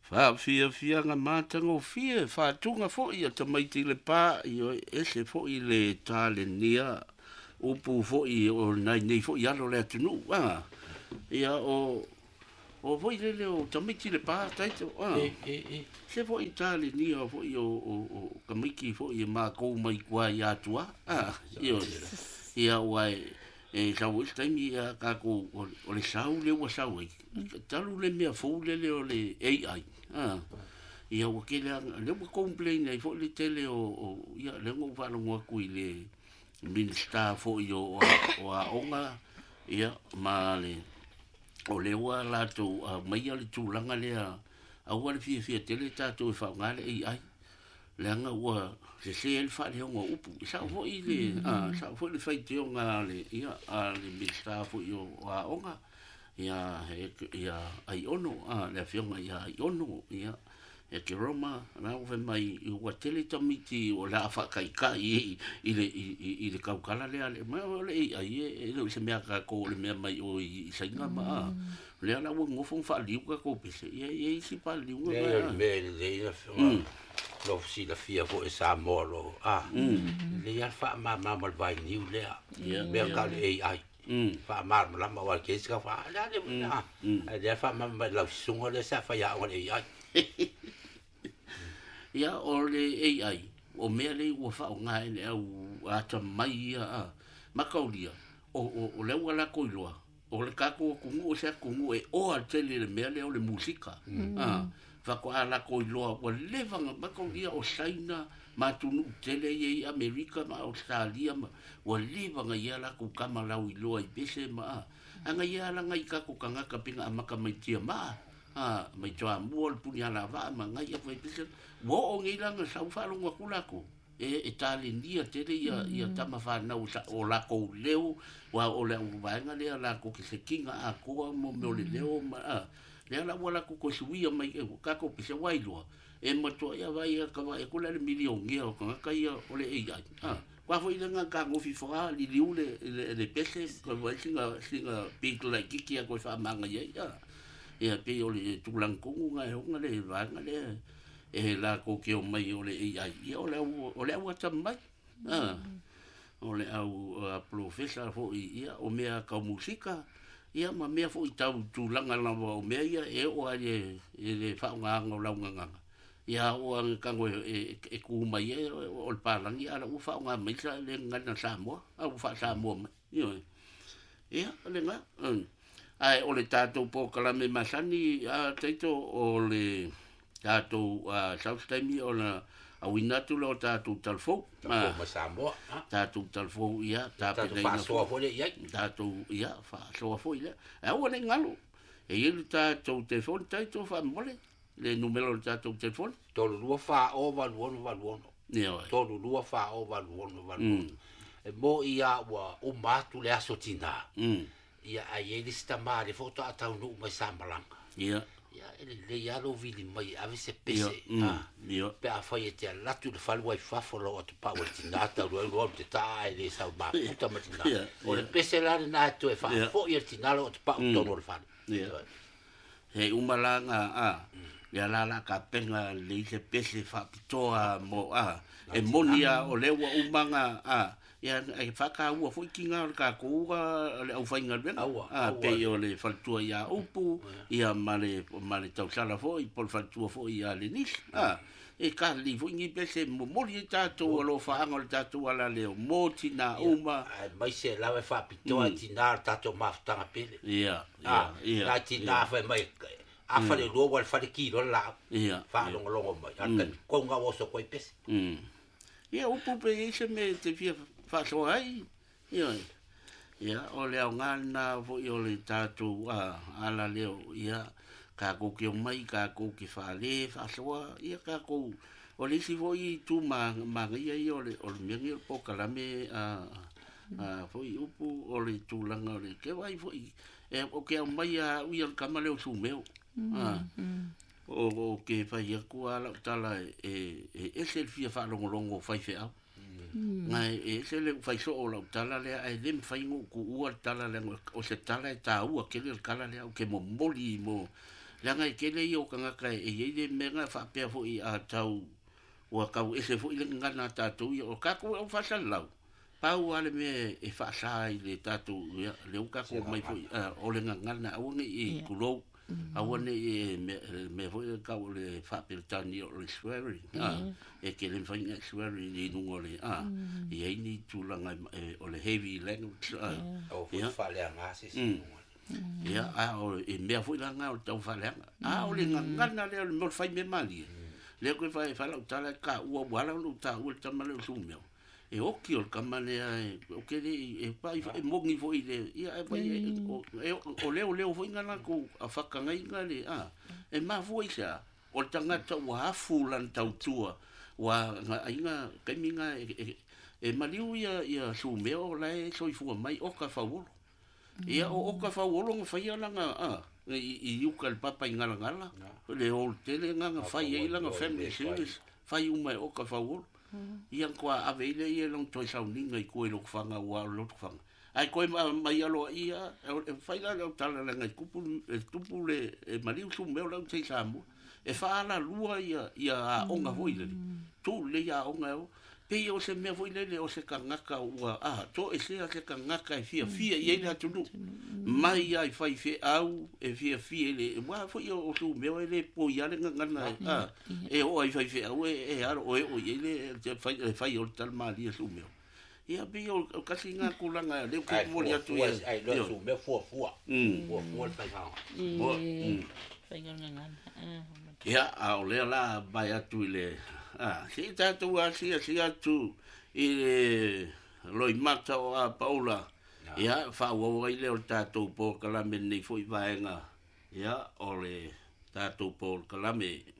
Fia nga mātanga o fia, whātunga fo i a tamaiti le pā, i o ese fo i le tāle nia, upu fo i o nei fo i alo le atunu, ia o fo i le o tamaiti le pā, taito, se fo i tāle nia fo i o kamiki fo i mā kou mai kua i atua, ia wai, sau isi taimi ia kako o le sau le ua sau ai, talu le mea fou le o le AI, ia ua ke le ua complain ai fo le tele o ia le ngau whanonga kui le minister fo i o a onga ia ma le o le ua lato mai a le tūlanga le a ua le fia tele tātou e whaonga le AI le anga ua se el fa le onga upu sa fo i le sa fo le fai te onga le ia a le minister fo i o a onga ia ai ono le fionga ia ai ono ia e ke Roma na o mai i ua tele tamiti o la fa kai kai i le kaukala le ale ma le ai le se mea ka ko le mea mai o i sainga ma le ala o ngofo fa liu ka ko pese ia si pa liu ma me le lo si la fia fo e sa molo le ia fa ma vai niu le me ka le ai fa mar la ma wa ke ska fa la le fa ma la sunga le sa fa ya o le ai ia o le AI o mea le ua whaonga e le au ata mai ia makaulia o le ua la koiloa o le kako kungu o sea kungu e o al tele le mea le o le musika whako a la koiloa o levanga makaulia o saina matunu tele i Amerika ma Australia ma o levanga ia la kukama lau i loa i pese ma anga ia la ngai kako kangaka pinga amaka mai tia ma mai toa mua le puni ala va ma ngai fai pese wo o ngai langa sau whalonga kulako e tale nia tere ia tama whanau o la kou leo wa o le uvaenga lea la ko ke se kinga a koa mo me o le leo ma lea la wala ko suia mai e kako pese wailoa e matua ia vai ka vai ko le milion ngia o kanga ia o le AI wa foi nga ka ngofi fora li liu le pese ko vai singa big like kiki ko fa manga ia pe o le tulankungu nga honga le vanga le e la ko ke o mai o le AI ia o le au tamai o le au professor fo ia o mea ka musika ia ma mea fo i tau tulanga la o mea ia e o ale le faunga ngo launga ia o ang kango e ku mai o le palangi ala u faunga mai sa le ngana Samoa au fa Samoa ia le nga ai o le tatou pokalame masani a taito o le tatou South Time o na awinatu lo tatou talfo ma Samoa tatou talfo ia tatou fa so fo le ia tatou ia fa so fo ia o le ngalo e ile tatou telefon taito fa mole le numero tatou telefon tolu lua fa o valuono tolu lua fa o valuono e mo ia wa o matu le asotina ia ai ele sta mare foto ata no mai sambalanga ia le ia lo vili mai ave se pese pe a foi te la tu le fal wi fa fo lo te pa wi nata lo te ta ele sa ba puta matina o le pese la na tu e fa fo ia tinalo te pa to no le fa he umalanga ia la ka penga le se pese fa pitoa mo e monia o le umanga ia e whaka ua fo kinga ka kuga le au whainga rena pe o le whaltua ia upu ia male tau sala fo i pol whaltua fo ia le nis e ka li fo ingi pese mori e tātou alo whaanga le tātou ala leo mō tina uma mai se lawe whapitoa tina tātou mawhtanga pele ia la tina whai mai a whare roa wale whare kiro la whalonga mai akan konga woso koi pese ia upu pe ise me te fia faso ai ia o le au ngana fo i o le tātou ala leo ia ka kou ki o mai ka kou ki whale fasoa ia ka kou o le si fo i tu manga ia i o le miangi o le pokalame fo i upu o le tūlanga o le ke wai fo i o ke au mai a ui al kama leo sumeo o ke whai aku ala tala e se fia whalongolongo whai whea ngai e se le fai so o la tala le ai le fai ngo ku ua tala le o se tala e ta ua ke le kala le o ke mo moli mo langa I kele I o kangaka e le menga whapea fo I a tau ua kau ese fo I le ngana tātou I o kako au whasalau. Pau ale me e whaasai le tātou le ukako mai fo o le ngana awane I kulou. Awane e me fo I kau le whapea tani o le swearing. E ke le whainga swearing I nungo le I eini tūlanga o le heavy language. O whalea ngase si nungo. Ia o e mea foi langa o tau faleanga o le ngana le mo fai me mali le ko fai fala o tala ka ua wala o ta o tama le sumeo e o ki o kamane o ke e pai e mongi foi le ia o le foi ngana ko a fakanga inga le e ma foi sa o tangata wa fulan tau tua wa inga kaminga e maliu ia sumeo lai soifu mai o ka favor ia o ka fa wolong fa ia langa I ukal papa ngala ngala le ol tele nga fa ia langa family series fa mai o ka fa wol ia kwa avele ia long toi sa ninga I ko lo fanga wa lo fanga ai ko mai alo ia fa ia lo tala langa tupu le mali su me lo sei samu e fa la lua ia onga voile tu le ia onga pe o se me foi le o se kangaka ua to e se kangaka e fia e na tunu mai ai fai fe au e fia le wa foi o su me le po ia le ngana e o ai fai fe au e aro o le fai o tal mali su me ia pe o kasi nga kulanga le ko mo ia tu ai lo su me fo fai ha fai ngana ia o le la vai atu le si tātou sia tu I loi mata o a Paula ia whauawa I leo tātou po kalame nei foi vaenga ia o le tātou po kalame